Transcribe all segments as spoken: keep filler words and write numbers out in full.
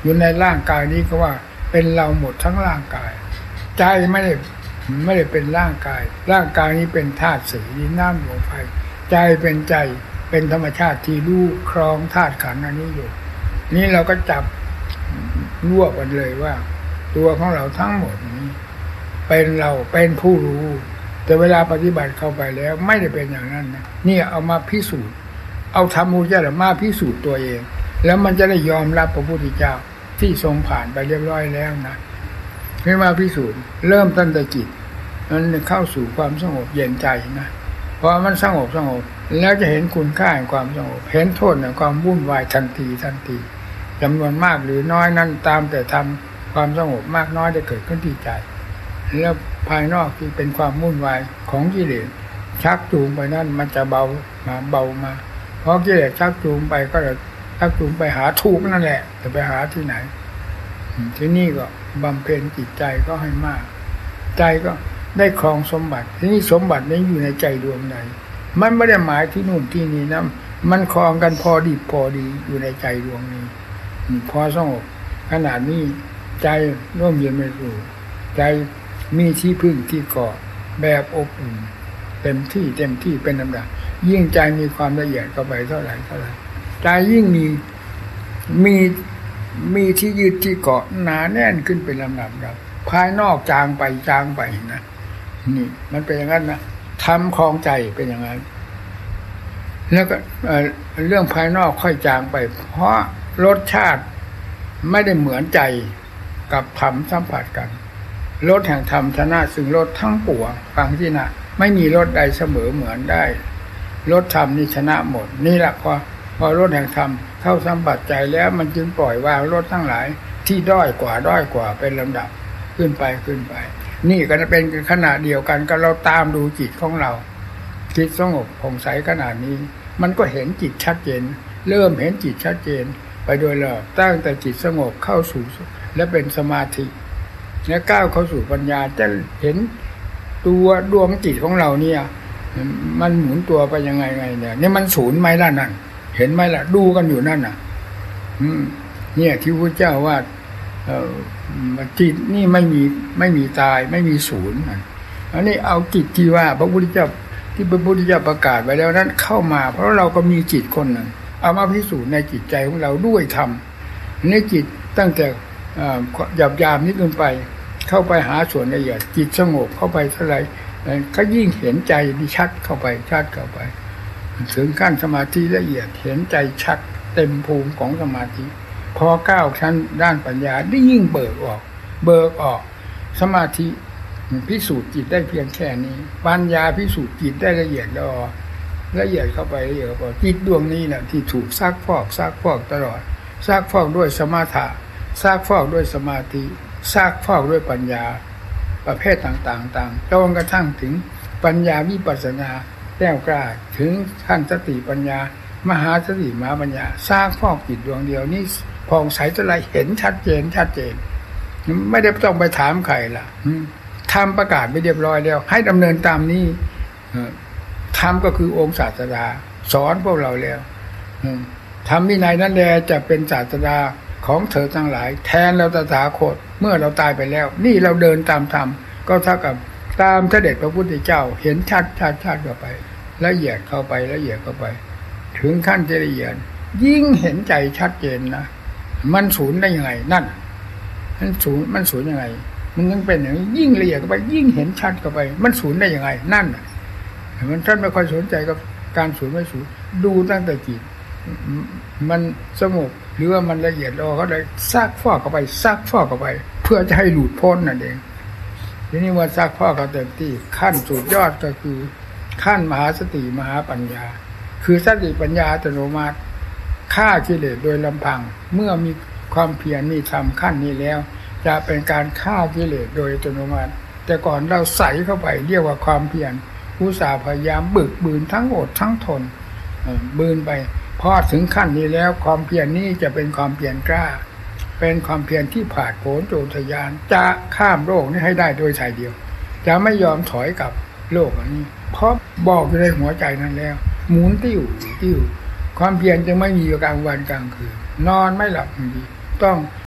อยู่ในร่างกายนี้ก็ว่าเป็นเราหมดทั้งร่างกายใจไม่ได้ไม่ได้เป็นร่างกายร่างกายนี้เป็นธาตุสี่ดินน้ำลมไฟใจเป็นใจเป็นธรรมชาติที่รู้ครองธาตุขันธ์อันนี้อยู่นี่เราก็จับรวบกันเลยว่าตัวของเราทั้งหมดนี้เป็นเราเป็นผู้รู้แต่เวลาปฏิบัติเข้าไปแล้วไม่ได้เป็นอย่างนั้นนะนี่เอามาพิสูจน์เอาธรรมอุจจาระมาพิสูจน์ตัวเองแล้วมันจะได้ยอมรับพระพุทธเจ้าที่ทรงผ่านไปเรียบร้อยแล้วนะให้มาพิสูจน์เริ่มตั้งแต่จิตมันเข้าสู่ความสงบเย็นใจนะพอมันสงบสงบแล้วจะเห็นคุณค่าแห่งความสงบเห็นโทษแห่งความวุ่นวายทันทีทันทีจำนวนมากหรือน้อยนั้นตามแต่ทำความสงบมากน้อยได้เกิดขึ้นที่ใจแล้วภายนอกที่เป็นความวุ่นวายของกิเลสชักจูงไปนั่นมันจะเบามาเบามาเพราะกิเลสชักจูงไปก็จะชักจูงไปหาทุกข์นั่นแหละจะไปหาที่ไหนที่นี่ก็บำเพ็ญจิตใจก็ให้มากใจก็ได้ครองสมบัติที่นี่สมบัตินี้อยู่ในใจดวงใดมันไม่ได้หมายที่นู่นที่นี่นะมันครองกันพอดีพอดีอยู่ในใจดวงนี้พอสงบขนาดนี้ใจร่มเย็นไม่รู้ใจมีที่พึ่งที่เกาะแบบอบอุ่นเต็มที่เต็มที่เป็นลำดับยิ่งใจมีความละเอียดเข้าไปเท่าไหร่เท่าไหร่ใจยิ่งมีมีมีที่ยึดที่เกาะหนาแน่นขึ้นเป็นลำดับดับภายนอกจางไปจางไปนะนี่มันเป็นอย่างนั้นนะทำคลองใจเป็นอย่างนั้นแล้วก็เอ่อเรื่องภายนอกค่อยจางไปเพราะรสชาติไม่ได้เหมือนใจกับธรรมสัมผัสกันรสแห่งธรรมชนะซึ่งรสทั้งปวงฟังที่นะไม่มีรสใดเสมอเหมือนได้รสธรรมนี่ชนะหมดนี่แหละพอพอรสแห่งธรรมเข้าสัมผัสใจแล้วมันจึงปล่อยวางรสทั้งหลายที่ด้อยกว่าด้อยกว่าเป็นลำดับขึ้นไปขึ้นไปนี่ก็จะเป็นขณะเดียวกันก็เราตามดูจิตของเราจิตสงบผ่องใสขนาดนี้มันก็เห็นจิตชัดเจนเริ่มเห็นจิตชัดเจนไปโดยลำดับตั้งแต่จิตสงบเข้าสู่และเป็นสมาธิและก้าวเข้าสู่ปัญญาจะเห็นตัวดวงจิตของเราเนี่ยมันหมุนตัวไปยังไงไงเนี่ยนี่มันศูนย์ไหมล่ะนั่นเห็นไหมล่ะดูกันอยู่นั่นน่ะอืมเนี่ยที่พระเจ้าว่าเอ่อจิตนี่ไม่มีไม่มีตายไม่มีศูนย์อันนี้เอาจิตที่ว่าพระพุทธเจ้าที่พระพุทธเจ้าประกาศไว้แล้วนั้นเข้ามาเพราะเราก็มีจิตคนหนึ่งเอามาพิสูจน์ในจิตใจของเราด้วยธรรมในจิตตั้งแต่หยาบยามนิดลงไปเข้าไปหาส่วนละเอียดจิตสงบเข้าไปเท่าไหร่ก็ยิ่งเห็นใจดีชัดเข้าไปชัดเข้าไปถึงขั้นสมาธิละเอียดเห็นใจชัดเต็มภูมิของสมาธิพอก้าวชั้นด้านปัญญาได้ยิ่งเบิกออกเบิกออกสมาธิพิสูจน์จิตได้เพียงแค่นี้ปัญญาพิสูจน์จิตได้ละเอียดแล้วละเอียดเข้าไปละเอียดเข้าไปจิตดวงนี้น่ะที่ถูกซักฟอกซักฟอกตลอดซักฟอกด้วยสมถะซักฟอกด้วยสมาธิซักฟอกด้วยปัญญาประเภทต่างๆต่างจนกระทั่งถึงปัญญาวิปัสสนาแก้วกล้าถึงขั้นสติปัญญามหาสติมหาปัญญาสร้างฟอกจิตดวงเดียวนี้ผ่องใสเท่าไรเห็นชัดเจนชัดเจนไม่ได้ต้องไปถามใครล่ะทำประกาศไปเรียบร้อยแล้วให้ดำเนินตามนี้ธรรมก็คือองค์ศาสดาสอนพวกเราแล้วธรรมวินัยนั่นแหละจะเป็นศาสดาของเธอทั้งหลายแทนเราตถาคตเมื่อเราตายไปแล้วนี่เราเดินตามธรรมก็เท่ากับตามเสด็จพระพุทธเจ้าเห็นชัดชัดชัดเข้าไปละเอียดเข้าไปละเอียดเข้าไปถึงขั้นที่ละเอียดยิ่งเห็นใจชัดเจนนะมันศูนย์ได้ยังไงนั่นมันศูนย์มันศูนย์ยังไงมันยังเป็นอย่างนี้ยิ่งละเอียดเข้าไปยิ่งเห็นชัดเข้าไปมันศูนย์ได้ยังไงนั่นมันท่านไม่ค่อยสนใจกับการศูนย์ไม่ศูนย์ดูตั้งแต่จิตมันสงบหรือว่ามันละเอียดเราก็ได้ซักฟอกเข้าไปซักฟอกเข้าไปเพื่อจะให้หลุดพ้นนั่นเองทีนี้ว่าซักฟอกเขาเต็มที่ขั้นสุดยอดก็คือขั้นมหาสติมหาปัญญาคือสติปัญญาอัตโนมัติฆ่ากิเลสโดยลำพังเมื่อมีความเพียรมีธรรมขั้นนี้แล้วจะเป็นการฆ่ากิเลสโดยอัตโนมัติแต่ก่อนเราใส่เข้าไปเรียกว่าความเพียรอุตสาห์พยายามบึกบืนทั้งอดทั้งทนบืนไปพอถึงขั้นนี้แล้วความเพียรนี้จะเป็นความเพียรกล้าเป็นความเพียรที่ผ่าโผนโจรทยานจะข้ามโลกนี้ให้ได้โดยชายเดียวจะไม่ยอมถอยกับโลกอันนี้เพราะบอกอยู่ในหัวใจนั้นแล้วหมุนติ้วติ้วความเพียรจะไม่มีกลางวันกลางคืนนอนไม่หลับดีต้อง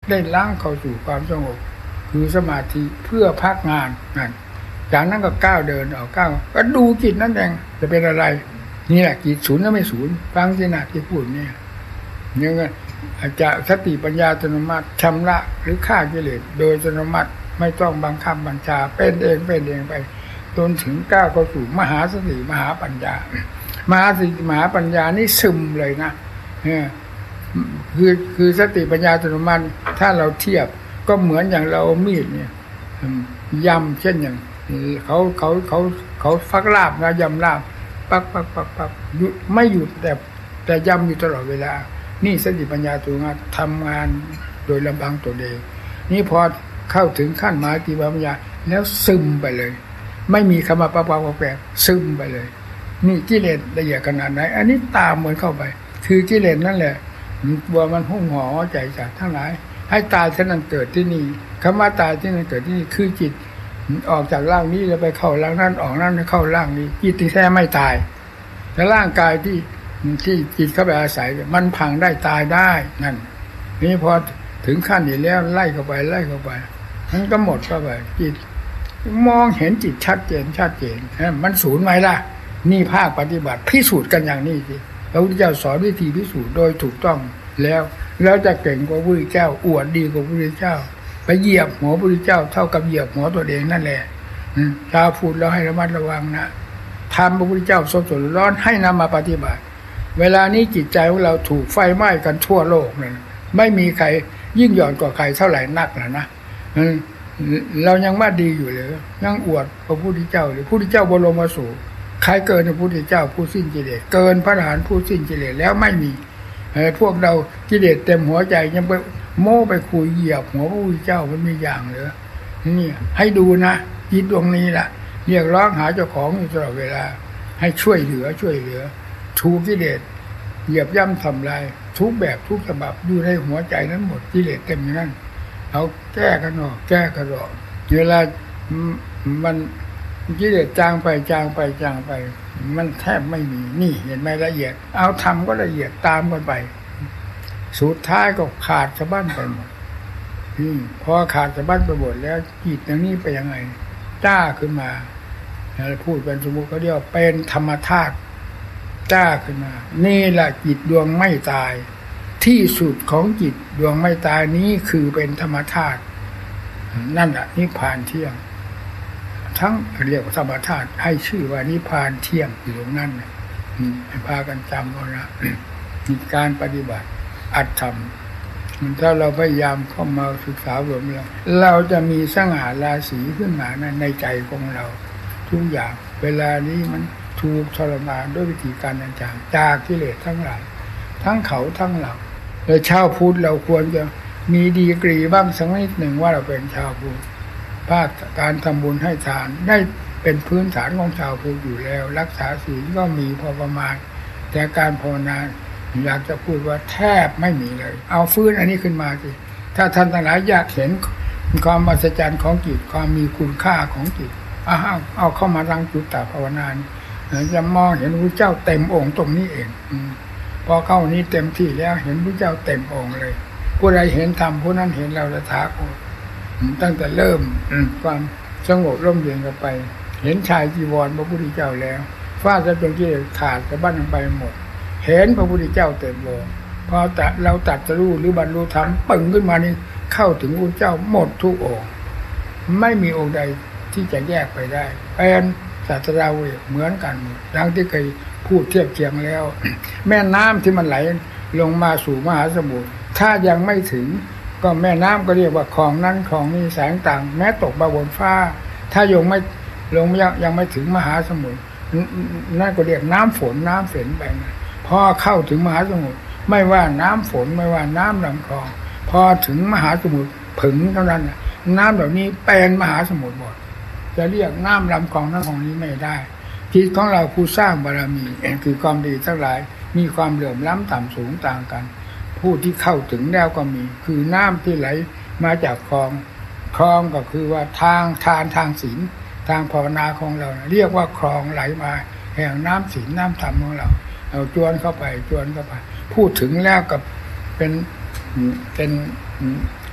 ได้ล้างเข้าสู่ความสงบคือสมาธิเพื่อพักงานนั่นจากนั้นก็ก้าวเดินออกก้าวก็ดูจิตนั่นเองจะเป็นอะไรนี่แหละจิตศูนย์แล้วไม่ศูนย์ฟังสินะที่พูดเนี่ยเนี่ยอาจจะสติปัญญาอัตโนมัติชำระหรือฆ่ากิเลสโดยอัตโนมัติไม่ต้องบังคับบัญชาเป็นเองเป็นเองไปจนถึงก้าวเข้าสู่มหาสติมหาปัญญามหาสติมหาปัญญานี่ซึมเลยนะเนี่ยคือคือสติปัญญาอัตโนมัติถ้าเราเทียบก็เหมือนอย่างเรามีดเนี่ยยำเช่นอย่างเขาเขาเขาเขาฟักลาบนะยำลาบปักปักปักปักไม่หยุดแต่แต่ยำอยู่ตลอดเวลานี่สติปัญญาตัวงานทำงานโดยลำพังตัวเองนี่พอเข้าถึงขั้นมหาสติปัญญาแล้วซึมไปเลยไม่มีคำว่าปะปะปะแปะซึมไปเลยนี่กิเลสละเอียดขนาดไหนอันนี้ตามเหมือนเข้าไปคือกิเลสนั่นแหละบัวมันหุ้มห่อใจจากทั้งหลายให้ตายฉะนั้นเกิดที่นี่คำว่าตายที่นั่นเกิดที่นี่คือจิตออกจากร่างนี้แล้วไปเข้าร่างนั้นออกนั้นเข้าร่างนี้จิตที่แท้ไม่ตายแต่ร่างกายที่ที่จิตเข้าไปอาศัยมันพังได้ตายได้นั่นนี่พอถึงขั้นนี้แล้วไล่เข้าไปไล่เข้าไปมันก็หมดเข้าไปจิตมองเห็นจิตชัดเจนชัดเจนมันศูนย์ไหมล่ะนี่ภาคปฏิบัติพิสูจน์กันอย่างนี้สิพระพุทธเจ้าสอนวิธีพิสูจน์โดยถูกต้องแล้วแล้วจะเก่งกว่าพระพุทธเจ้าอวดดีกว่าพระพุทธเจ้าไปเหยียบหัวพระพุทธเจ้าเท่ากับเหยียบหัวตัวเองนั่นแหละชาวพูดแล้วให้ระมัดระวังนะทำพระพุทธเจ้าสดสดร้อนให้นำมาปฏิบัติเวลานี้จิตใจของเราถูกไฟไหม้กันทั่วโลกเลยไม่มีใครยิ่งหย่อนกว่าใครเท่าไหร่นักนะนะเรายังว่าดีอยู่เลยยังอวดพระพุทธเจ้าหรือพระพุทธเจ้าบรมสูตรใครเกินพระพุทธเจ้าผู้สิ้นกิเลสเกินพระอรหันต์ผู้สิ้นกิเลสแล้วไม่มีพวกเรากิเลสเต็มหัวใจยังไปโม้ไปคุยเหยียบหัวพระพุทธเจ้ามันมีอย่างเหรอนี่ให้ดูนะจิตดวงนี้ล่ะเรียกร้องหาเจ้าของอยู่ตลอดเวลาให้ช่วยเหลือช่วยเหลือถูกกิเลสเหยียบย่ำทำลายทุกแบบทุกฉบับอยู่ในหัวใจนั้นหมดกิเลสเต็มอยู่นั่นเอาแก้กันออกแก้กันออกเวลามันกิเลสจางไปจางไปจางไปมันแทบไม่มีนี่เห็นไหมละเอียดเอาทำก็ละเอียดตามกันไปสุดท้ายก็ขาดสะบั้นไปหมดพอขาดสะบั้นไปหมดแล้วจิตอย่างนี้ไปยังไงจ้าขึ้นมาพูดเป็นสมมุติเขาเรียกว่าเป็นธรรมธาตุจ้าขึ้นมานี่แหละจิตดวงไม่ตายที่สุดของจิตดวงไม่ตายนี้คือเป็นธรรมธาตุนั่นแหละนิพพานเที่ยงทั้งเรียกว่าธรรมธาตุให้ชื่อว่านิพพานเที่ยงอยู่ตรงนั้นให้พากันจำเอานะการปฏิบัติอัตธรรมถ้าเราพยายามเข้ามาศึกษาเรื่องนี้เราจะมีสง่าราศีขึ้นมาในใจของเราทุกอย่างเวลานี้มันถูกทรมานด้วยวิธีการต่างๆจากกิเลสทั้งหลายทั้งเขาทั้งเราเลยชาวพุทธเราควรจะมีดีกรีบ้างสักนิดหนึ่งว่าเราเป็นชาวพุทธภาคการทำบุญให้ทานได้เป็นพื้นฐานของชาวพุทธอยู่แล้วรักษาศีลก็มีพอประมาณแต่การภาวนาอยากจะพูดว่าแทบไม่มีเลยเอาฟื้นอันนี้ขึ้นมาสิถ้าท่านทั้งหลายอยากเห็นความมหัศจรรย์ของจิตความมีคุณค่าของจิตเอาเอาเข้ามารังจุตตภาวนาจะมองเห็นพระเจ้าเต็มองค์ตรงนี้เองพอเข้านี้เต็มที่แล้วเห็นพระเจ้าเต็มองค์เลยผู้ใดเห็นธรรมผู้นั้นเห็นเราตถาคตตั้งแต่เริ่มความสงบร่มเย็นกันไปเห็นชายจีวรพระพุทธเจ้าแล้วฟาดจะเป็นที่ขาดกระบั้นไปหมดเห็นพระพุทธเจ้าเต็มองค์พอตัดเราตัดจะรู้หรือบรรลุธรรมปึ่งขึ้นมานี่เข้าถึงพระเจ้าหมดทุกองค์ไม่มีองค์ใดที่จะแยกไปได้เป็นศาสดาเวเหมือนกันดังที่เคยพูดเทียบเทียงแล้วแม่น้ำที่มันไหลลงมาสู่มหาสมุทรถ้ายังไม่ถึงก็แม่น้ำก็เรียกว่าคลองนั้นคลองนี้แสงต่างแม้ตกมาบนฟ้าถ้ายังไม่ลงยังยังไม่ถึงมหาสมุทรนั่นก็เรียกน้ำฝนน้ำฝนไปนะพอเข้าถึงมหาสมุทรไม่ว่าน้ำฝนไม่ว่าน้ำลำคลองพอถึงมหาสมุทรผึ่งเท่านั้นน้ำเหล่านี้เป็นมหาสมุทรหมดจะเรียกน้ำลำคลองนั้นของนี้ไม่ได้จิตของเราผู้สร้างบารมีคือความดีทั้งหลายมีความเหลื่อมล้ำต่ำสูงต่างกันผู้ที่เข้าถึงแล้วก็มีคือน้ำที่ไหลมาจากคลองคลองก็คือว่าทางทานทางศีลทางภาวนาของเราเรียกว่าคลองไหลมาแห่งน้ำศีลน้ำธรรมของเราเอาจวนเข้าไปจวนเข้าไปพูดถึงแล้วกับเป็นเป็น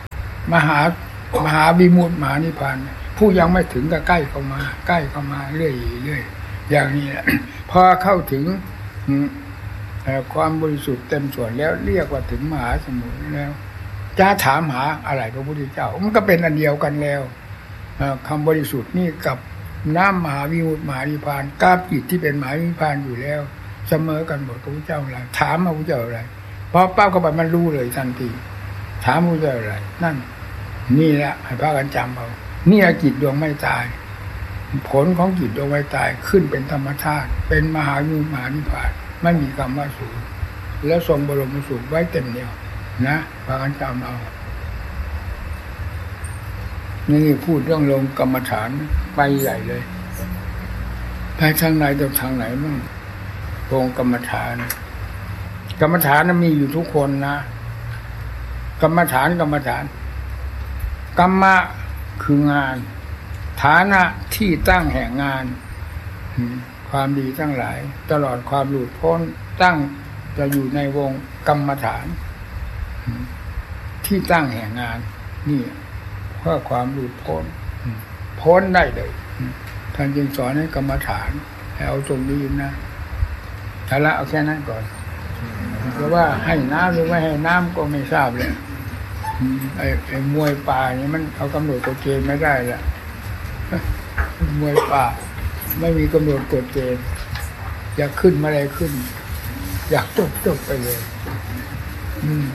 มหามหาวิมุตติมหานิพพานผู้ยังไม่ถึงก็ใกล้เข้ามาใกล้เข้ามาเรื่อยเรื่อยอย่างนี้แหละพอเข้าถึงความบริสุทธิ์เต็มส่วนแล้วเรียกว่าถึงมหาสมุทรแล้วจะถามหาอะไรพระพุทธเจ้ามันก็เป็นอันเดียวกันแล้วคำบริสุทธิ์นี่กับน้ำมหาวิมุตติมหานิพพานกับจิตที่เป็นมหานิพพานอยู่แล้วเสมอกันหมดพระพุทธเจ้าอะไรถามพระพุทธเจ้าอะไรพอป้าเข้าไปมันรู้เลยทันทีถามพระพุทธเจ้าอะไรนั่นนี่แหละให้พากันจำเอานี่จิตดวงไม่ตายผลของจิตดวงไม่ตายขึ้นเป็นธรรมชาติเป็นมหาวิมุตติมหานิพพานไม่มีคำว่าสูญแล้วทรงบรมสุขไว้เต็มเดียวนะพากันจำเอานี่พูดเรื่องลงกรรมฐานไปใหญ่เลยไปทางไหนจากทางไหนมั่งลงกรรมฐานกรรมฐานนั้นมีอยู่ทุกคนนะกรรมฐานกรรมฐานกรรมะคืองานฐานะที่ตั้งแห่งงานความดีทั้งหลายตลอดความหลุดพ้นตั้งจะอยู่ในวงกรรมฐานที่ตั้งแห่งงานนี่เพื่อความหลุดพ้นพ้นได้เลยท่านจึงสอนให้กรรมฐานให้เอาตรงนี้นะถ้าละเอาแค่นั้นก่อนเพราะว่าให้น้ำหรือไม่ให้น้ำก็ไม่ทราบเลยไอ้ไอ้มวยป่านี่มันเอากำหนดกฎเกณฑ์ไม่ได้แหละมวยป่าไม่มีกำหนดกฎเกณฑ์อยากขึ้นมาอะไรขึ้นอยากจบจบไปเลยอืม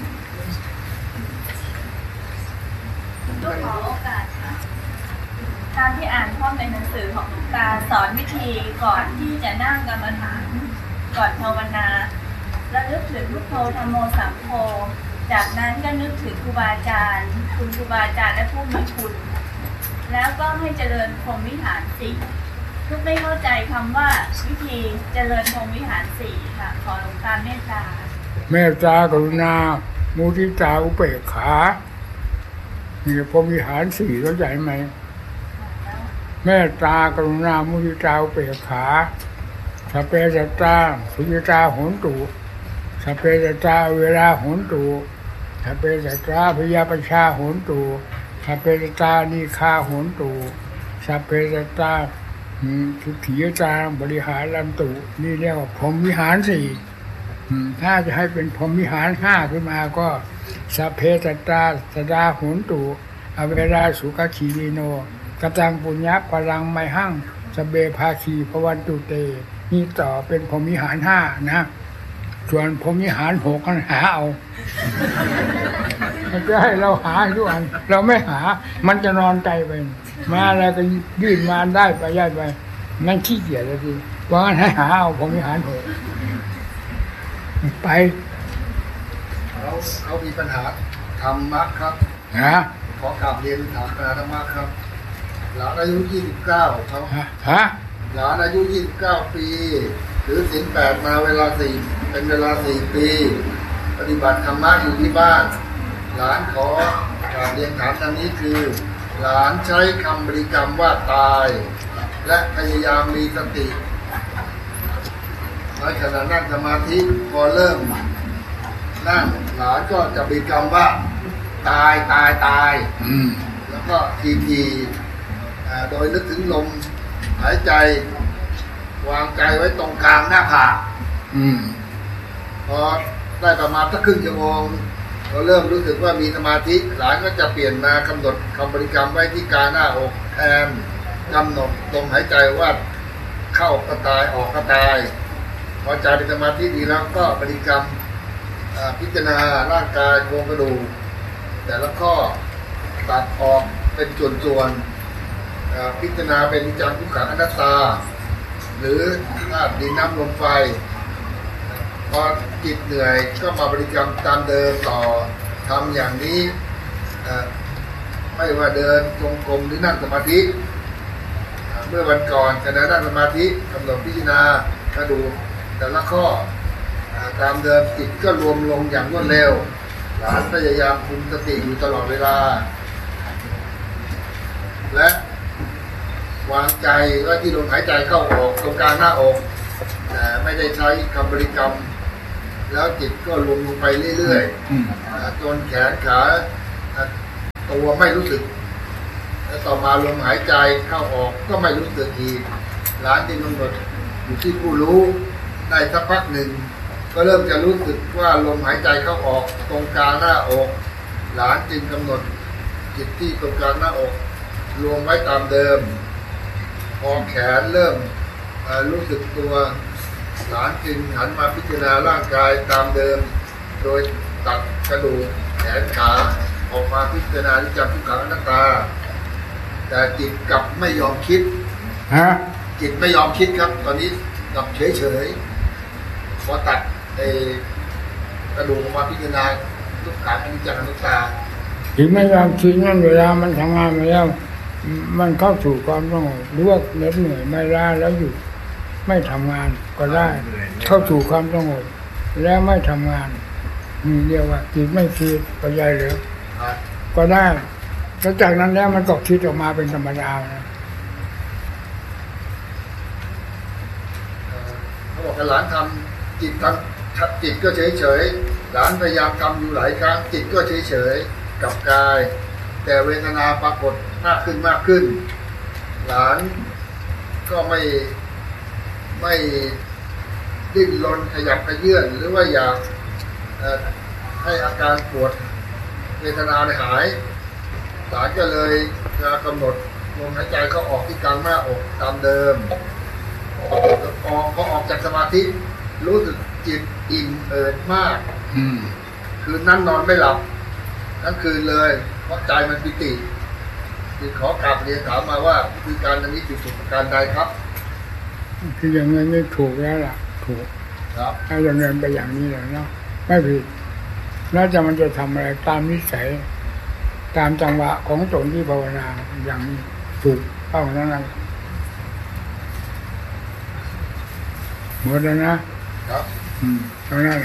ลูกขอโอกาสค่ะตามที่อ่านข้อในหนังสือของหลวงตาสอนวิธีก่อนที่จะนั่งกรรมฐานก่อนภาวนาระลึกถึงพุทโธธัมโมสังโฆจากนั้นก็นึกถึงครูบาอาจารย์คุณครูบาอาจารย์และผู้มีคุณแล้วก็ให้เจริญพรหมวิหารสี่ทุกไม่เข้าใจคำว่าวิธีเจริญพรหมวิหารสี่ค่ะขอหลวงตาเมตตาเมตตากรุณามุทิตาอุเบกขานี่พรหมวิหารสี่เข้าใจไหมเมตตากรุณามุทิตาอุเบกขาสัพเพสัตตาสุขิตาโหนตุสัพเพสัตตาเวลาโหนตุสัพเพสัตตาพยาปชาโหนตุสัพเพสัตตานิคาโหนตุสัพเพสัตตาทุกขีจารบริหารลันตุนี่เรียกว่าพรหมวิหารสี่ถ้าจะให้เป็นพรหมวิหารห้าขึ้นมาก็สัพเพสัตตาสดาโหนตุอเวราสุขขีวิโนกตังปุญญะพลังไมหั่งสเบภาคีภวันตุเตนี่ต่อเป็นพรหมวิหารห้านะส่วนพรหมวิหารหกกันหาเอามันจะให้เราหาทุกอันเราไม่หามันจะนอนใจไปมาอะไรก็ยื่นมาได้ไปย้ายไปมันขี้เกียจเลยทีว่างั้นให้หาเอาพรหมวิหารหกไปเขาเขามีปัญหาธรรมะครับนะขอกราบเรียนถามปัญหาธรรมะครับหลานอายุยี่สิบเก้าเขาฮะหลานอายุยี่สิบเก้าปีถือศีลแปดมาเวลาสี่เป็นเวลาสี่ปีปฏิบัติธรรมะอยู่ที่บ้านหลานขอกราบเรียนถามดังนี้คือหลานใช้คำบริกรรมว่าตายและพยายามมีสติในขณะนั่งสมาธิพอเริ่มนั่งหลานก็จะบริกรรมว่าตายตายตายแล้วก็ทีทีโดยนึกถึงลมหายใจวางใจไว้ตรงกลางหน้าผากพอได้ประมาณสักครึ่งชั่วโมงเราเริ่มรู้สึกว่ามีสมาธิหลานก็จะเปลี่ยนมากำหนดคำบริกรรมไว้ที่กลางหน้าอกแทนกำหนดลมหายใจว่าเข้าก็ตายออกก็ตายพอใจเป็นสมาธิดีแล้วก็บริกรรมพิจารณาร่างกายโครงกระดูกแต่ละข้อตัดออกเป็นส่วนๆพิจารณาเป็นนิจจังทุกขังอนัตตาหรือธาตุดินน้ำลมไฟพอจิตเหนื่อยก็มาบริกรรมตามเดิมต่อทำอย่างนี้ไม่ว่าเดินจงกรมหรือนั่งสมาธิเมื่อวันก่อนขณะนั่งสมาธิกำหนดพิจารณากระดูกแต่ละข้อตามเดิมจิตก็รวมลงอย่างรวดเร็วหลานพยายามคุมสติอยู่ตลอดเวลาและวางใจว่าที่ลมหายใจเข้าออกตรงกลางหน้าอกแต่ไม่ได้ใช้คำบริกรรมแล้วจิตก็รวมลงไปเรื่อยๆจนแขนขาตตัวไม่รู้สึกแล้วต่อมาลมหายใจเข้าออกก็ไม่รู้สึกอีกหลานจึงกำหนดอยู่ที่ผู้รู้ได้สักพักหนึ่งก็เริ่มจะรู้สึกว่าลมหายใจเข้าออกตรงกลางหน้าอกหลานจึงกำหนดจิตที่ตรงกลางหน้าอกรวมไว้ตามเดิมพอแขนเริ่มรู้สึกตัวหลานจึงหันมาพิจารณาร่างกายตามเดิมโดยตัดกระดูกแขนขาออกมาพิจารณาที่จำทุกขังอนัตตาแต่จิตกลับไม่ยอมคิดฮะจิตไม่ยอมคิดครับตอนนี้กลับเฉยๆพอตัดไอ้กระดูกออกมาพิจารณาทุกขังอนิจจังอนัตตาจิตไม่ยอมคิดนั่นเวลามันทำงานมาแล้วมันเข้าสู่ความสงบหรือว่าเหน็ดเหนื่อยไม่ล้าแล้วอยู่ไม่ทำงานก็ได้เข้าสู่ความสงบแล้วไม่ทำงานมีเรียกว่าจิตไม่คิดก็ใหญ่เลยก็ได้แล้วจากนั้นแล้วมันก็คิดออกมาเป็นธรรมดานะเขาบอกให้หลานทำจิตทำจิตก็เฉยเฉยหลานพยายามทำอยู่หลายครั้งจิตก็เฉยเฉยกับกายแต่เวทนาปรากฏมากขึ้นมากขึ้นหลานก็ไม่ไม่ดิ้นรนขยับขยื่นหรือว่าอยากให้อาการปวดเวทนาหายหลานก็เลยจะกำหนดลมหายใจเข้าออกที่กลางหน้าอกตามเดิมออกพอออกจากสมาธิรู้สึกจิตอิ่มเอิบมากคืนนั้นนอนไม่หลับทั้งคืนเลยเพราะใจมันปิติจึงขอกราบเรียนถามมาว่าคือการอันนี้ผิดสุดประการใดครับคืออย่างนี้ไม่ถูกแล้วล่ะถูกครับถ้าดำเนินไปอย่างนี้แล้วเนาะไม่ผิดแล้วจะมันจะทำอะไรตามนิสัยตามจังหวะของตนที่ภาวนาอย่างนี้ถูกเท่านั้นนะหมดแล้วนะครับอืมเท่านั้น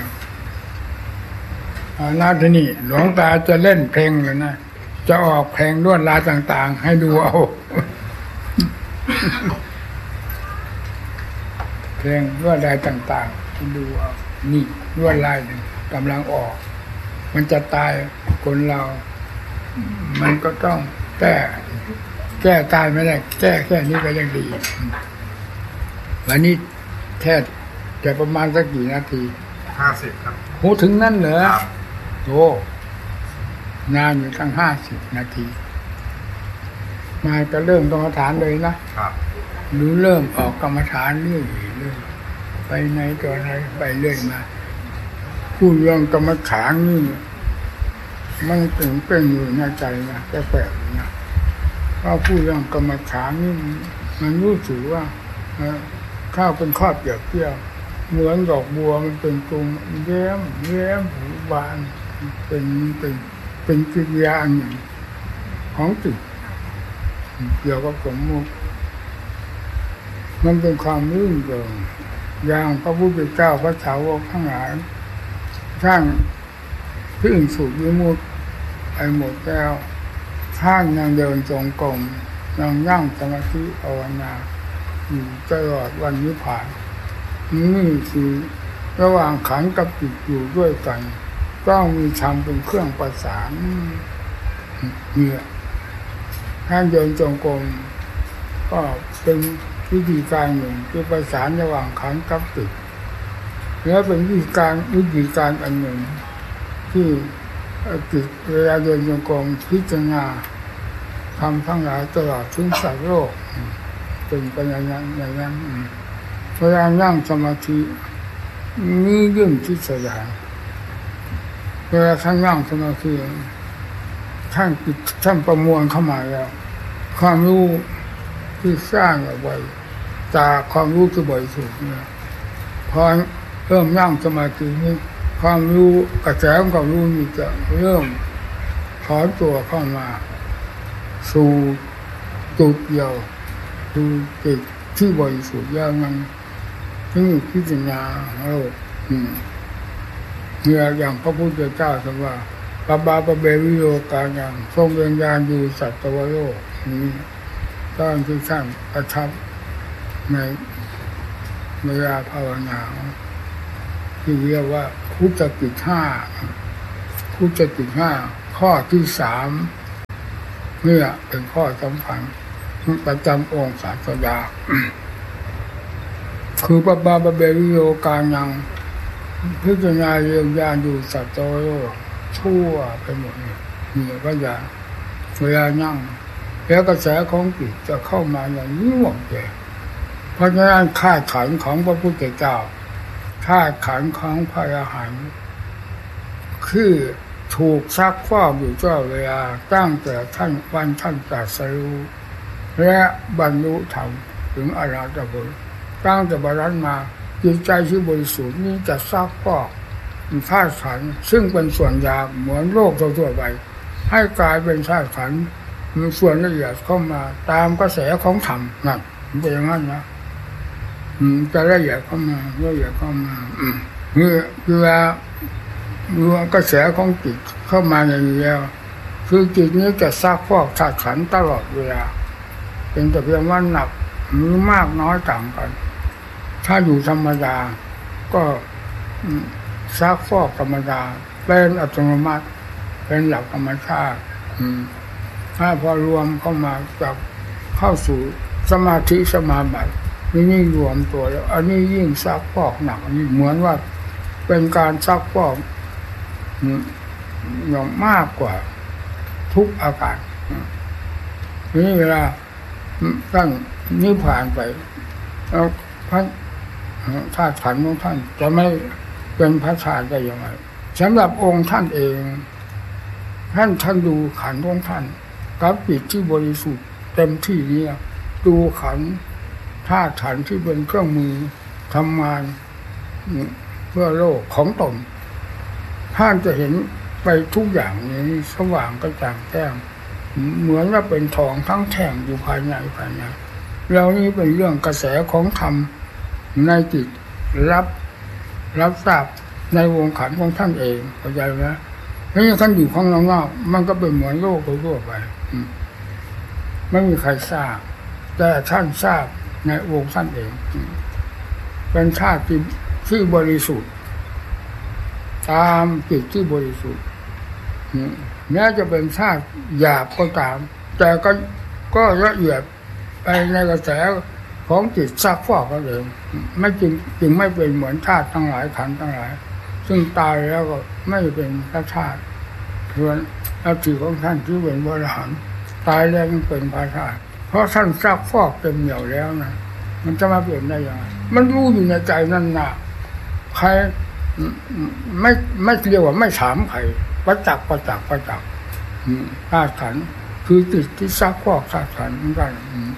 หน้าที่นี่หลวงตาจะเล่นเพลงเลยนะจะออกเพลงลวดลายต่างๆให้ดูเอาเพลงลวดลายต่างๆให้ดูเอานี่ลวดลายหนึ่งกำลังออกมันจะตายคนเรามันก็ต้องแก้แก้ตายไม่ได้แก้แค่นี้ก็ยังดีวันนี้แค่จะประมาณสักกี่นาทีห้าสิบครับโหถึงนั่นเหรอโอ้นานอยู่ตั้งห้าสิบนาทีมาจะเริ่มกรรมฐานเลยนะครับหรือเริ่มออกกรรมฐานเรื่อยเรื่อยไปไหนต่อไหนไปเรื่อยมาผู้เรื่องกรรมฐานนี่มันถึงเป็นอยู่ในใจนะแต่แปลกนะเพราะผู้เรื่องกรรมฐานนี่มันรู้สึกว่าข้าวเป็นข้อเปรียบเทียบเหมือนดอกบัวมันเป็นตุ่มแย้มแย้มหูบานเป็นเป็นเป็นกิริยาอย่างของจิตเกี่ยวกับสมมุติมันเป็นความรื่นเริงอย่างพระพุทธเจ้าพระสาวกทั้งหลายท่านพึ่งสุดวิมุตติไอหมดแล้วท่านยังเดินจงกรมยังนั่งสมาธิภาวนาอยู่ตลอดวันนิพพานนี่คือระหว่างขันธ์กับจิตอยู่ด้วยกันต้องมีธรรมเป็นเครื่องประสานเนี่ยท่านเดินจงกรมก็เป็นวิธีการหนึ่งที่ประสานระหว่างขันธ์กับจิตและเป็นวิธีการวิธีการอันหนึ่งที่จิตเวลาเดินจงกรมพิจารณาทำทั้งหลายตลอดถึงสัตว์โลกเป็นไปอย่างนั้นอย่างนั้นเวลานั่งสมาธินี่ยิ่งที่สยามเวลาท่านนั่งสมาธิท่านปิดท่านประมวลเข้ามาแล้วความรู้ที่สร้างเอาไว้จากความรู้ที่บริสุทธิ์เนี่ยพอเริ่มนั่งสมาธินี้ความรู้กระแสของความรู้นี่จะเริ่มถอนตัวเข้ามาสู่จุดเดียวคือจิตที่บริสุทธิ์อย่างนั้นที่พิจารณาโลกเนี่ยอย่างพระพุทธเจ้าทว่าปบาปเบวิโยกายังทรงเรียนญาณอยู่สัตวโลกนี้ตอนที่ท่านประทับในเวลาภาวนาที่เรียกว่าพุทธกิจห้าพุทธกิจห้าข้อที่สามนี่เป็นข้อสำคัญประจำองค์ศาสดาคือปบาบเบริโยกายังพิจารณาเยียวยาอยู่สัตว์โลกชั่วไปหมดนี่ก็อย่าเวลานั่งแล้วกระแสของจิตจะเข้ามาอย่างนี้หมดเลยเพราะฉะนั้นค่าขันของพระพุทธเจ้าค่าขันของพระอรหันต์คือถูกซักฟอกอยู่เจ้าเวลาตั้งแต่ท่านวันท่านตรัสรู้และบรรลุธรรมถึงอรหัตผลตั้งแต่บัดนั้นมาจิตใจที่บริสุทธิ์นี้จะซักฟอกธาตุขันธ์ซึ่งเป็นส่วนหยาบเหมือนโลกทั่วไปให้กลายเป็นธาตุขันธ์มีส่วนละเอียดเข้ามาตามกระแสของธรรมนั่นเป็นอย่างนั้นนะจะละเอียดเข้ามาละเอียดเข้ามาคือคือว่าเมื่อกระแสของจิตเข้ามาอย่างนี้แล้วคือจิตนี้จะซักฟอกธาตุขันธ์ตลอดเวลาเป็นแต่เพียงว่าหนักหรือมากน้อยต่างกันถ้าอยู่ธรรมดาก็ซักฟอกธรรมดาเป็นอัตโนมัติเป็นหลักธรรมชาติถ้าพอรวมเข้ามาจากเข้าสู่สมาธิสมาบัตินี่นี่รวมตัวแล้วอันนี้ยิ่งซักฟอกหนักอันนี้เหมือนว่าเป็นการซักฟอกอย่างมากกว่าทุกอาการนี่เวลาท่านนิพพานไปแล้วพระธาตุขันธ์ของท่านจะไม่เป็นพระธาตุได้ยังไงสำหรับองค์ท่านเองท่านท่านดูขันธ์ของท่านกับจิตที่บริสุทธิ์เต็มที่นี้ดูขันธ์ธาตุขันธ์ที่เป็นเครื่องมือทำงานเพื่อโลกของตนท่านจะเห็นไปทุกอย่างนี้สว่างกระจ่างแจ้งเหมือนว่าเป็นทองทั้งแท่งอยู่ภายในภายในแล้วนี้เป็นเรื่องกระแสของธรรมในจิตรับรับทราบในวงขันของท่านเองเข้าใจไหมนี่ท่านอยู่ข้างนอกมันก็เป็นเหมือนโลกทั่วไปไม่มีใครทราบแต่ท่านทราบในวงท่านเองเป็นชาติที่บริสุทธิ์ตามจิตที่บริสุทธิ์แม้จะเป็นชาติหยาบก็ตามแต่ก็ก็ละเอียดไปในกระแสของจิตซักฟอกกันเองไม่จึงจึงไม่เป็นเหมือนธาตุทั้งหลายขันธ์ทั้งหลายซึ่งตายแล้วก็ไม่เป็นพระธาตุส่วนอัตถิของท่านที่เป็นพระอรหันต์ตายแล้วยังเป็นพระธาตุเพราะท่านซักฟอกเต็มเหนียวแล้วนะมันจะมาเปลี่ยนได้ยังไงมันรู้อยู่ในใจนั่นนะใครไม่ไม่เรียกว่าไม่ถามใครประจักษ์ประจักษ์ประจักษ์ธาตุขันธ์คือจิตที่ซักฟอกธาตุขันธ์เหมือนกัน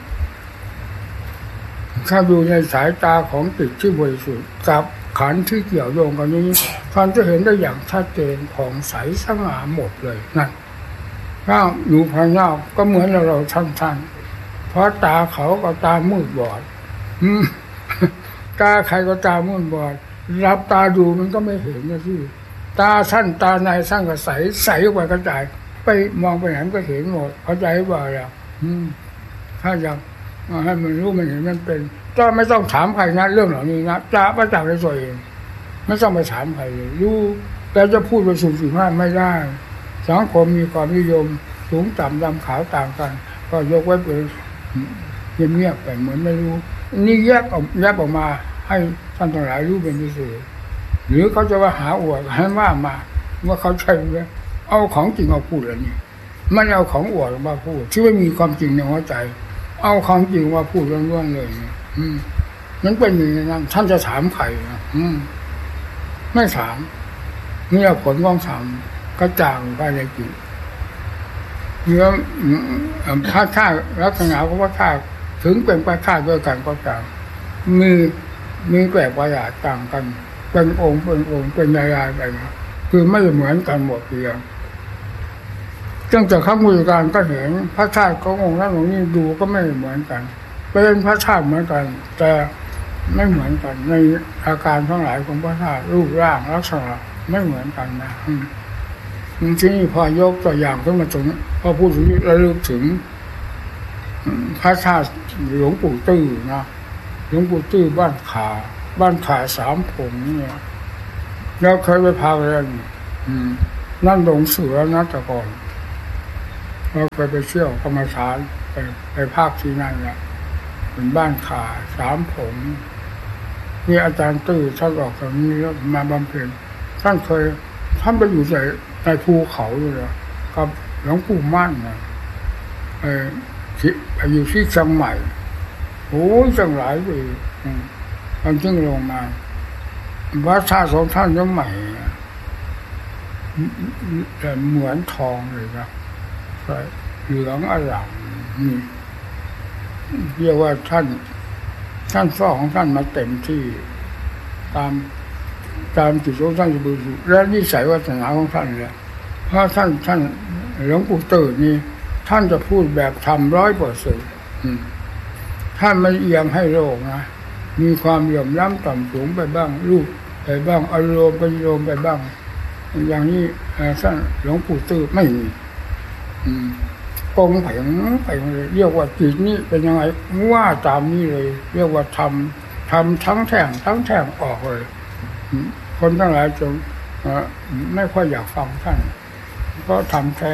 ถ้าดูในสายตาของจิตที่บริสุทธิ์กับขันธ์ที่เกี่ยวโยงกันนี้ท่านจะเห็นได้อย่างชัดเจนของใสสง่าหมดเลยนั่นถ้าอยู่ภายนอกก็เหมือนเราเราท่านๆเพราะตาเขาก็ตามืดบอดตาใครก็ตามืดบอดรับตาดูมันก็ไม่เห็นนะที่ตาสั้นตาในสั้นก็ใสใสกว่ากระจายไปมองไปไหนก็เห็นหมดเข้าใจว่าล่ะถ้าอยากให้มันรู้มันเห็นมันเป็นก็ไม่ต้องถามใครนะเรื่องเหล่านี้นะจะประจักษ์ในตัวเองไม่ต้องไปถามใครเลยรู้แต่จะพูดไปสุ่มสี่ห้าไม่ได้สังคมมีความนิยมสูงต่ำดำขาวต่างกันก็ยกไว้เป็นเงียบๆไปเหมือนไม่รู้นี่แยกออกแยกออกมาให้ท่านทั้งหลายรู้เป็นพิเศษหรือเขาจะว่าหาอวดให้ว่ามาว่าเขาใช่ไหมเอาของจริงมาพูดอะไรนี่ไม่เอาของอวดมาพูดที่ไม่มีความจริงในหัวใจเอาของจริงมาพูดล้วนๆเลยอืมนั้นเป็นอย่างนั้นท่านจะถามใครอืมไม่ถามนี่ผลของธรรมกระจ่างภายในจิตเนื้อพระธาตุลักษณะของพระธาตุถึงเป็นพระธาตุด้วยกันก็ตามมีมีแปลกประหลาดต่างกันเป็นองค์เป็นองค์เป็นรายๆไปนะคือไม่เหมือนกันหมดเพียงตั้งแต่ข้างมือการก็เห็นพระธาตุขององค์นั้นองค์นี้ดูก็ไม่เหมือนกันเป็นพระธาตุเหมือนกันแต่ไม่เหมือนกันในอาการทั้งหลายของพระธาตุรูปร่างลักษณะไม่เหมือนกันนะที่นี่พอยกตัวอย่างขึ้นมาตรงนี้พอพูดถึงระลึกถึงพระธาตุหลวงปู่ตื้อนะหลวงปู่ตื้อบ้านขาบ้านขาสามผมเนี่ยแล้วเคยไปพาไปนั่นนั่นหลงเสือนะแต่ก่อนเราเคยไปเที่ยวกรรมฐานไปไปภาคที่นั่นแหละเป็นบ้านขาสามผมที่อาจารย์ตื้อท่านออกจากนี้แล้วมาบำเพ็ญท่านเคยท่านไปอยู่ในในภูเขาอยู่เลยกับหลวงปู่มั่นนะไปไปอยู่ที่เชียงใหม่โอ้ยจังหลายปีท่านจึงลงมาวัดท่าสองท่านยังใหม่แต่เหมือนทองเลยนะเหลืองอร่ามนี่เรียกว่าท่านท่านสอนของท่านมาเต็มที่ตามตามจิตของท่านจะบริสุทธิ์และนิสัยวาสนาของท่านเลยเพราะท่านท่านหลวงปู่ตื่นนี่ท่านจะพูดแบบทำร้อยเปอร์เซ็นต์ท่านไม่เอียงให้โลกนะมีความเหลื่อมล้ำต่ำสูงไปบ้างรูปไปบ้างอารมณ์ไปโยมไปบ้างอย่างนี้ท่านหลวงปู่ตื่นไม่มีปงไผ่ไผ่เรียกว่าจิตนี้เป็นยังไงว่าตามนี้เลยเรียกว่าทำทำทั้งแท่งทั้งแท่งออกเลยคนทั้งหลายจนไม่ค่อยอยากฟังท่านก็ทำแท้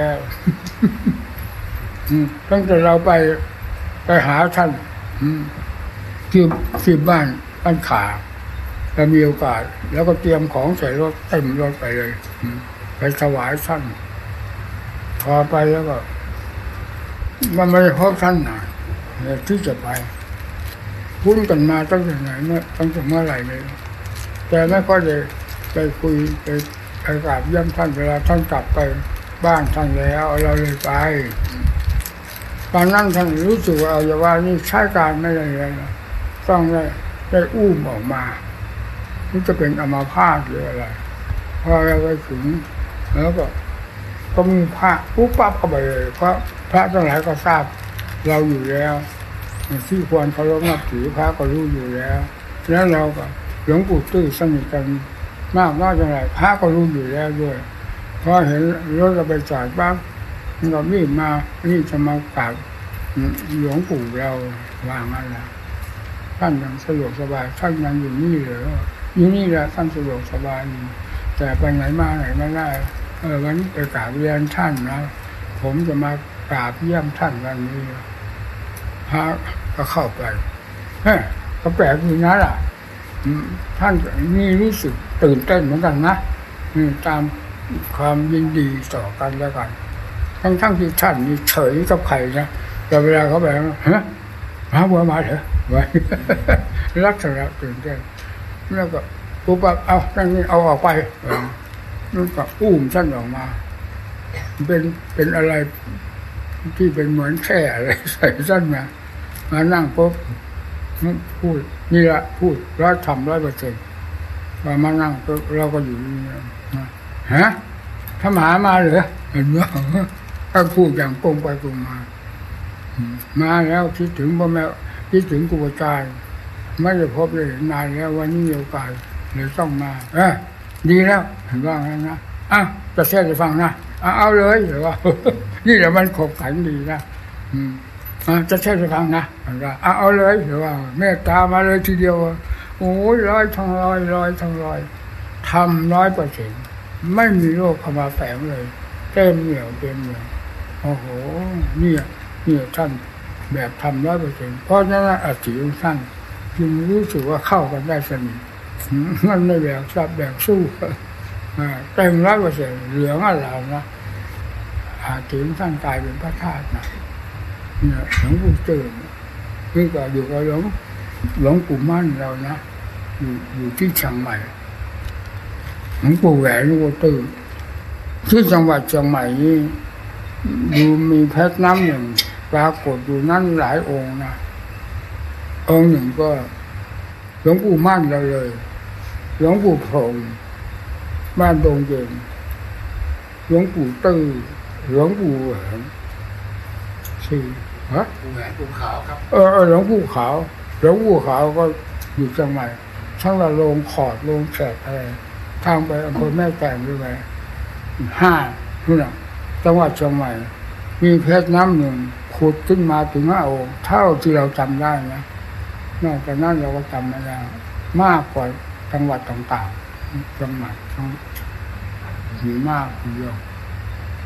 ตั้งแต่เราไปไปหาท่านที่ที่บ้านบ้านขาเรามีโอกาสแล้วก็เตรียมของใส่รถเต็มรถไปเลยไปถวายท่านพอไปแล้วก็มันไม่พบท่านนะที่จะไปคุ้นกันมาตั้งแต่ไหนเมื่อตั้งแต่เมื่อไหร่เลยแต่ไม่ค่อยได้ไปคุยไปไปกราบเยี่ยมท่านเวลาท่านกลับไปบ้านท่านแล้วเราเลยไปตอนนั้นท่านรู้สึกว่าเอาอย่าว่านี่ใช้การไม่ได้เลยนะต้องได้ได้อุ้มออกมานี่จะเป็นอัมาพาตหรืออะไรพอเราไปถึงแล้วก็ก็มีพระปุ๊บปั๊บเข้าไปเลยเพราะพระทั้งหลายก็ทราบเราอยู่แล้วที่ควรเคารพนับถือพระก็รู้อยู่แล้วแล้วเราก็หลวงปู่ตื้อสนิทกันมากน้อยอย่างไรพระก็รู้อยู่แล้วด้วยพอเห็นรถเราไปจอดบ้างเรารีบมานี่จะมากราบหลวงปู่เราวางอะไรท่านยังสะดวกสบายท่านยังอยู่นี่เหรออยู่นี่แหละท่านสะดวกสบายอยู่แต่ไปไหนมาไหนไม่ได้เออวันนี้ไปกราบเรียนท่านนะผมจะมากราบเยี่ยมท่านวันนี้พระก็เข้าไปเฮ้ยก็แปลกอยู่นะล่ะท่านนี่รู้สึกตื่นเต้นเหมือนกันนะตามความยินดีต่อกันแล้วกันทั้งทั้งที่ท่านนี่เฉยกับใครนะแต่เวลาเขาแบบฮะมาบัวมาเถอะไว้รักษณะตื่นเต้นแล้วก็ปุ๊บปั๊บเอาตั้งนี้เอาออกไปนั่นก็อุ้มท่านออกมาเป็นเป็นอะไรที่เป็นเหมือนแค่อะไรใส่ท่านมามานั่งปุ๊บพูดนี่ละพูดร้อยทำร้อยเปอร์เซ็นต์มามานั่งเราก็อยู่นี่ฮะถ้าหมามาเหรอเห็นไหมถ้าพูดอย่างตรงไปตรงมามาแล้วคิดถึงพ่อแม่คิดถึงครูบาอาจารย์ไม่ได้พบเลยนานแล้ววันนี้มีโอกาสเลยต้องมาเออดีแล้วเห็นว่างั้นนะอ่ะจะแท้จะฟังนะเอาเอาเลยหรือว่านี่แหละมันขบขันดีนะอืมจะแท้จะฟังนะเอาเอาเลยหรือว่าเมตตามาเลยทีเดียวโอ้ยร้อยทั้งร้อยร้อยทั้งร้อยทำร้อยเปอร์เซ็นต์ไม่มีโรคเข้ามาแฝงเลยเต็มเหนียวเต็มเหนียวโอ้โหเนี่ยเนี่ยท่านแบบทำร้อยเปอร์เซ็นต์เพราะฉะนั้นอธิของท่านจึงรู้สึกว่าเข้ากันได้สนิทมันไม่แบกซับแบกสู้เต็มร้อยเปอร์เซ็นต์เหลืองอะไรนะอาธิของท่านกลายเป็นพระธาตุนะเนี่ยหลวงปู่ตื่นนี่ก็อยู่กับหลวงหลวงปู่มั่นเรานะอยู่อยู่ที่เชียงใหม่หลวงปู่แหวนหลวงปู่ตื่นที่จังหวัดเชียงใหม่นี่ดูมีเพชรน้ำหนึ่งปรากฏอยู่นั่นหลายองค์นะองค์หนึ่งก็หลวงปู่มั่นเราเลยหลวงปู่พรหมบ้านดงเย็นหลวงปู่ตื้อหลวงปู่แหวนสี่ฮะปู่แหวนปู่ขาวครับเออหลวงปู่ขาวหลวงปู่ขาวก็อยู่เชียงใหม่ทั้งละโรงขอดโรงแขกอะไรทางไปอำเภอแม่แตงด้วยไหมห้านี่นะจังหวัดเชียงใหม่มีเพชรน้ำหนึ่งขุดขึ้นมาถึงห้าองค์เท่าที่เราจำได้นะนอกจากนั้นเราก็จำไม่ได้มากกว่าจังหวัดต่างๆจังหวัดทั้งมีมากทีเดียว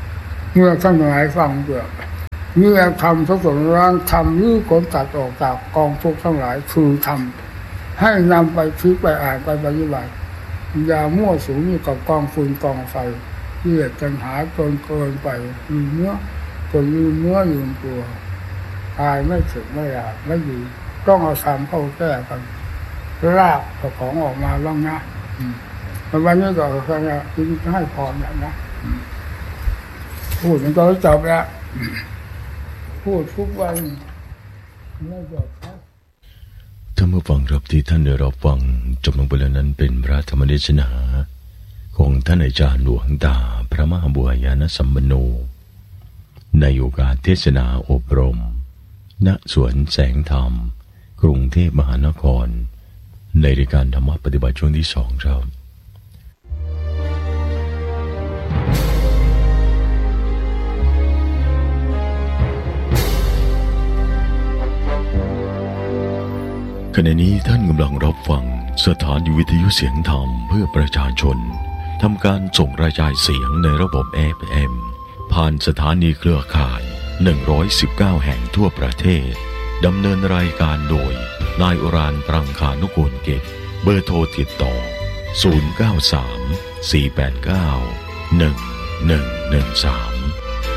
เมื่อท่านหลายฟังเบื่อเมื่อทำทุกส่วนร่างทำลื้อขนตัดออกจากกองทุกข์ทั้งหลายคือทำให้นำไปคิดไปอ่านไปปฏิบัติอย่ามั่วสุมอยู่กับกองฟืนกองไฟเพื่อจังหาจนเกินไปลืมเนื้อจนลืมเนื้อลืมตัวตายไม่ถึงไม่อยากไม่ดีต้องเอาทำเข้าแก้กันลากตัวของออกมาบ้างนะวันนี้ก็แค่นี้จะให้พรแล้วนะพูดมันก็จบแล้วพูดทุกวันไม่จบครับท่านผู้ฟังครับที่ท่านได้รับฟังจบลงไปแล้วนั้นเป็นพระธรรมเทศนาของท่านอาจารย์หลวงตาพระมหาบุญญาณสัมปันโนในโอกาสเทศนาอบรมณสวนแสงธรรมกรุงเทพมหานครในรายการธรรมะปฏิบัติช่วงที่สองครับขณะนี้ท่านกำลังรับฟังสถานีวิทยุเสียงธรรมเพื่อประชาชนทำการส่งกระจายเสียงในระบบ เอ เอฟ เอ็ม ผ่านสถานีเครือข่ายหนึ่งร้อยสิบเก้าแห่งทั่วประเทศดำเนินรายการโดยนายอุรานปรังคานุกูลเกตเบอร์โทรติดต่อศูนย์ เก้า สาม สี่ แปด เก้า หนึ่ง หนึ่ง หนึ่ง สาม